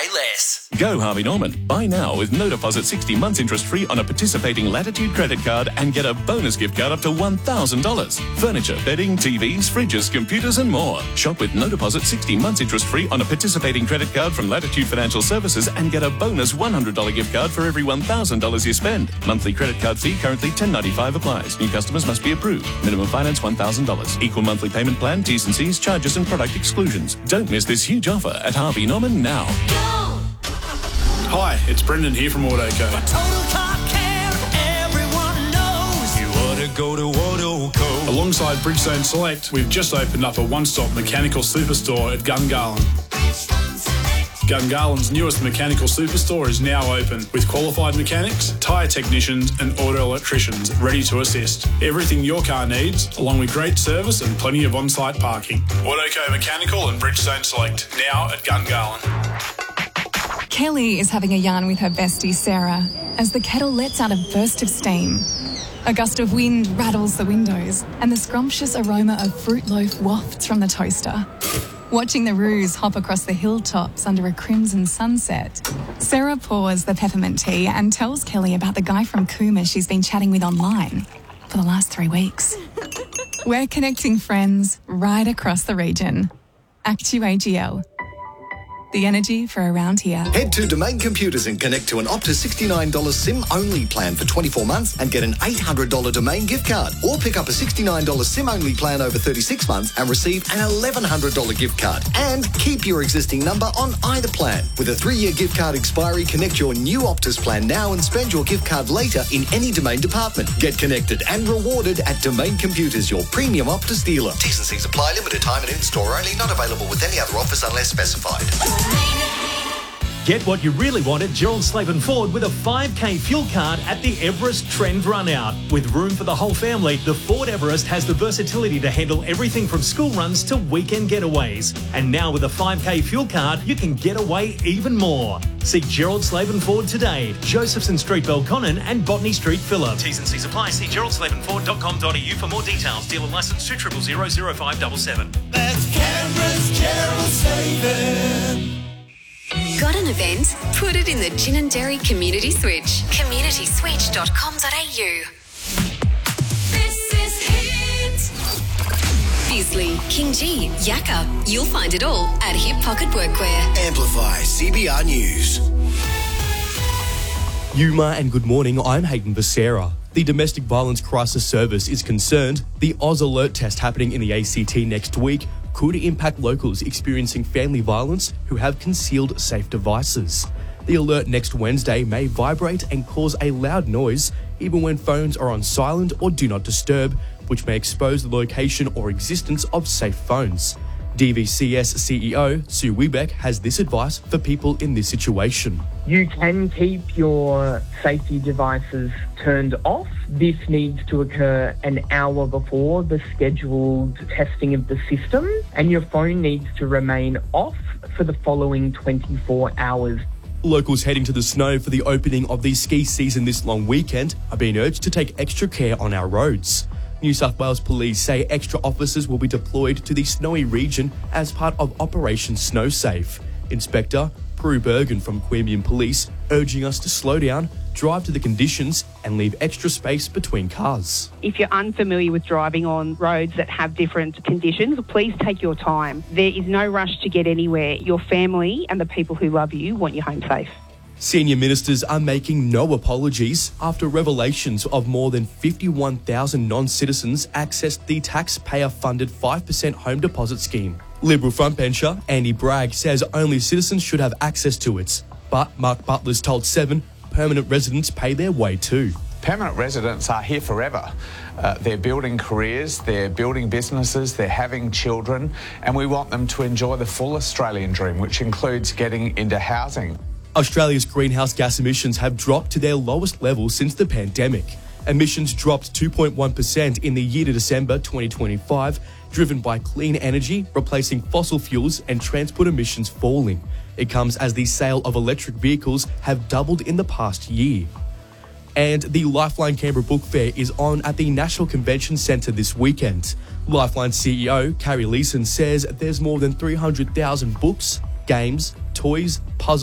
pay less. Go Harvey Norman. Buy now with no deposit 60 months interest free on a participating Latitude credit card and get a bonus gift card up to $1,000. Furniture, bedding, TVs, fridges, computers and more. Shop with no deposit 60 months interest free on a participating credit card from Latitude Financial Services and get a bonus $100 gift card for every $1,000 you spend. Monthly credit card fee currently $10.95 applies. New customers must be approved. Minimum finance $1,000. Equal monthly payment plan, T's and C's, charges and product exclusions. Don't miss this huge offer at Harvey Norman now. Hi, it's Brendan here from Autoco. For total car care, everyone knows you ought to go to Autoco. Alongside Bridgestone Select, we've just opened up a one-stop mechanical superstore at Gungahlin. Gungalin's newest mechanical superstore is now open with qualified mechanics, tyre technicians and auto electricians ready to assist. Everything your car needs, along with great service and plenty of on-site parking. Autoco Mechanical and Bridgestone Select, now at Gungahlin. Kelly is having a yarn with her bestie Sarah as the kettle lets out a burst of steam. A gust of wind rattles the windows and the scrumptious aroma of fruit loaf wafts from the toaster. Watching the roos hop across the hilltops under a crimson sunset, Sarah pours the peppermint tea and tells Kelly about the guy from Cooma she's been chatting with online for the last 3 weeks. We're connecting friends right across the region. ActuAGL. The energy for around here. Head to Domain Computers and connect to an Optus $69 SIM-only plan for 24 months and get an $800 Domain gift card. Or pick up a $69 SIM-only plan over 36 months and receive an $1,100 gift card. And keep your existing number on either plan. With a 3-year gift card expiry, connect your new Optus plan now and spend your gift card later in any Domain department. Get connected and rewarded at Domain Computers, your premium Optus dealer. T's and C's apply. Limited time and in-store only. Not available with any other offers unless specified. Get what you really want at Gerald Slaven Ford with a 5K fuel card at the Everest Trend Run Out. With room for the whole family, the Ford Everest has the versatility to handle everything from school runs to weekend getaways. And now with a 5K fuel card, you can get away even more. See Gerald Slaven Ford today, Josephson Street, Belconnen and Botany Street, Phillip. T's and C's apply. See geraldslavenford.com.au for more details. Dealer licence 2000577. That's Canberra's Gerald Slaven. Got an event? Put it in the Gin and Dairy Community Switch. communityswitch.com.au. This is Hit. Bisley, King G, Yakka. You'll find it all at Hip Pocket Workwear. Amplify CBR News. Yuma and good morning, I'm Hayden Becerra. The Domestic Violence Crisis Service is concerned the Oz Alert test happening in the ACT next week could impact locals experiencing family violence who have concealed safe devices. The alert next Wednesday may vibrate and cause a loud noise even when phones are on silent or do not disturb, which may expose the location or existence of safe phones. DVCS CEO Sue Wiebeck has this advice for people in this situation. You can keep your safety devices turned off. This needs to occur an hour before the scheduled testing of the system, and your phone needs to remain off for the following 24 hours. Locals heading to the snow for the opening of the ski season this long weekend are being urged to take extra care on our roads. New South Wales Police say extra officers will be deployed to the snowy region as part of Operation Snow Safe. Inspector Prue Bergen from Queanbeyan Police urging us to slow down, drive to the conditions and leave extra space between cars. If you're unfamiliar with driving on roads that have different conditions, please take your time. There is no rush to get anywhere. Your family and the people who love you want you home safe. Senior ministers are making no apologies after revelations of more than 51,000 non-citizens accessed the taxpayer-funded 5% home deposit scheme. Liberal frontbencher Andy Bragg says only citizens should have access to it. But Mark Butler's told Seven permanent residents pay their way too. Permanent residents are here forever. They're building careers, they're building businesses, they're having children, and we want them to enjoy the full Australian dream, which includes getting into housing. Australia's greenhouse gas emissions have dropped to their lowest level since the pandemic. Emissions dropped 2.1% in the year to December 2025, driven by clean energy, replacing fossil fuels and transport emissions falling. It comes as the sale of electric vehicles have doubled in the past year. And the Lifeline Canberra Book Fair is on at the National Convention Centre this weekend. Lifeline CEO Carrie Leeson says there's more than 300,000 books, games, toys, puzzles,